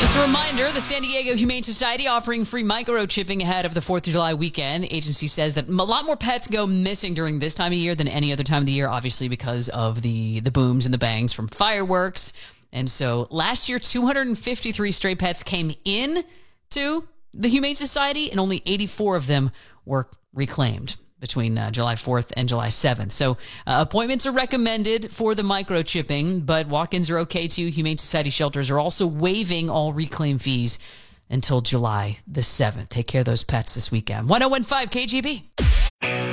Just a reminder, the San Diego Humane Society offering free microchipping ahead of the 4th of July weekend. The agency says that a lot more pets go missing during this time of year than any other time of the year, obviously because of the booms and the bangs from fireworks. And so last year, 253 stray pets came in to the Humane Society, and only 84 of them were reclaimed between July 4th and July 7th. So appointments are recommended for the microchipping, but walk-ins are okay too. Humane Society shelters are also waiving all reclaim fees until July the 7th. Take care of those pets this weekend. 1015 KGB.